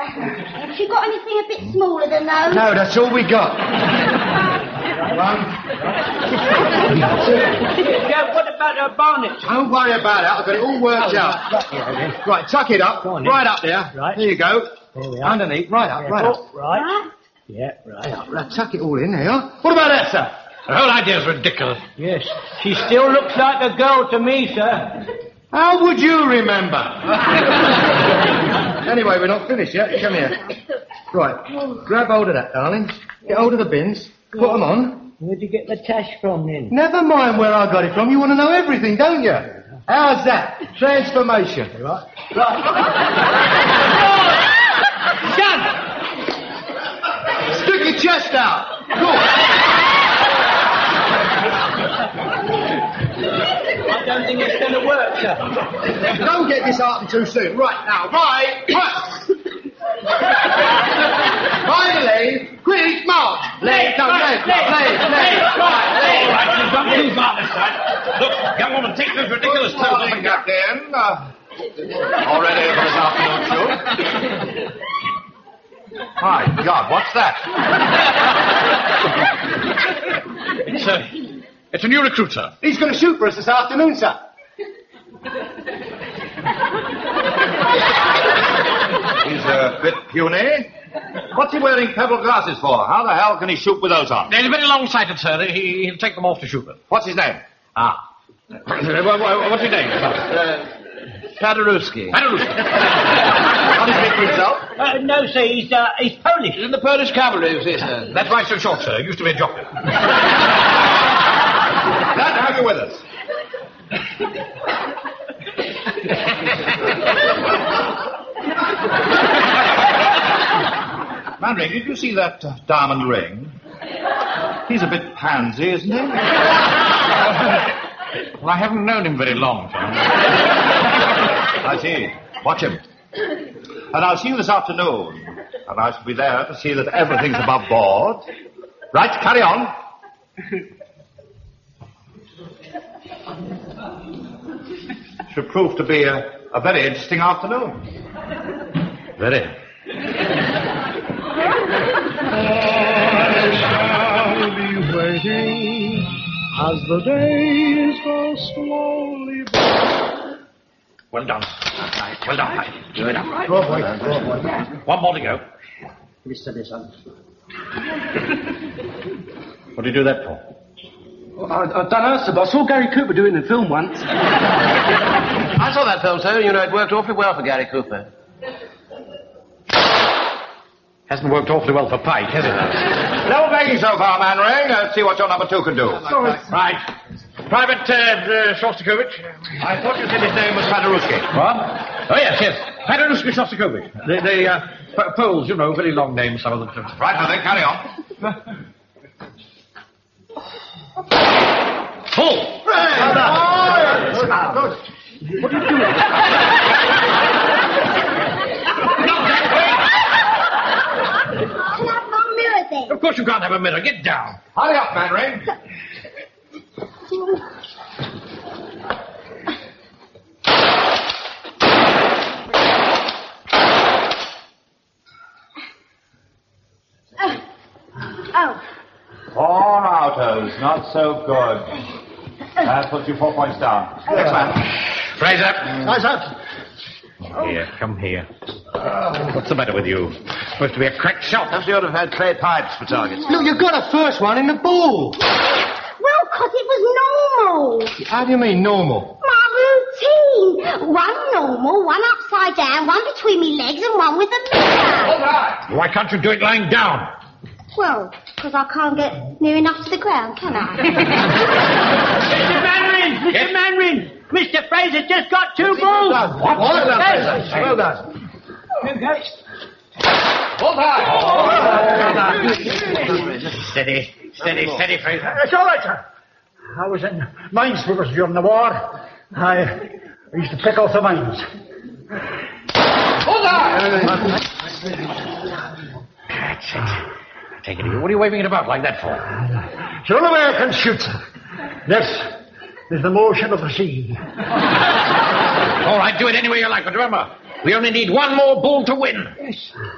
Have you got anything a bit smaller than those? No, that's all we got. Yeah, what about our bonnets? Don't worry about it. I've got it all worked out. Right, tuck it up. Right up there. Right. There you go. There we are. Underneath. Right up, right up. Right. Yeah, right up. Right, tuck it all in there. What about that, sir? The whole idea's ridiculous. Yes, she still looks like a girl to me, sir. How would you remember? Anyway, we're not finished yet. Come here. Right, grab hold of that, darling. Get hold of the bins. Put them on. Where'd you get the tash from, then? Never mind where I got it from. You want to know everything, don't you? How's that? Transformation. Right. Son! Stick your chest out. Good. I don't think it's going to work, sir. Don't get disheartened too soon. Right now, right. Finally, quick, march. Leg. Right, you've done too far this time. Look, young woman, take those ridiculous clothes off and go. Captain. All ready for this afternoon shoot? My God, what's that? It's a new recruit, sir. He's going to shoot for us this afternoon, sir. He's a bit puny. What's he wearing pebble glasses for? How the hell can he shoot with those on? He's very long-sighted, sir. He'll take them off to shoot them. What's his name? What's his name? Paderewski. Paderewski. Can't he speak for himself? No, sir, he's Polish. In the Polish cavalry, you see, sir. That's why he's so short, sir. He used to be a jockey. Glad to have you with us. Manring, did you see that diamond ring? He's a bit pansy, isn't he? Well, I haven't known him very long, sir. I see. Watch him. And I'll see you this afternoon. And I shall be there to see that everything's above board. Right, carry on. Should prove to be a very interesting afternoon. Very. I shall be waiting as the days go slowly by. Well done. Well done, mate. Good up. Go, boy. One more to go. Mr. Desson. What do you do that for? I don't know, sir, but I saw Gary Cooper do it in a film once. I saw that film, sir. You know, it worked awfully well for Gary Cooper. Hasn't worked awfully well for Pike, has it? No begging so far, Manring. Let's see what your number two can do. Right. Private Shostakovich. I thought you said his name was Paderewski. What? Oh, yes. Paderewski Shostakovich. The Poles, you know, very long names, some of them. Right, now then, carry on. Full! Well done. Good. What are you doing? Can I have my mirror then? Of course you can't have a mirror. Get down. Hurry up, Manring. Oh. 4 autos, not so good. That puts you 4 points down. Next man. Fraser. Fraser. Here, come here. What's the matter with you? Supposed to be a cracked shot. Perhaps you ought to have had clay pipes for targets. Look, you got a first one in the ball. Well, 'cause it was normal. How do you mean normal? My routine. One normal, one upside down, one between me legs, and one with a mirror. Why can't you do it lying down? Well, 'cause I can't get near enough to the ground, can I? Mr. Manring! Mr. Fraser just got 2 balls! What? Well done, Fraser. Well done. Okay. Hold on. Steady, Fraser. It's all right, sir. I was in minesweepers during the war. I used to pick out the mines. Hold on. That's it. Take it easy. What are you waving it about like that for? The only way I can shoot, sir. This is the motion of the sea. All right, do it any way you like, but remember, we only need one more ball to win. Yes.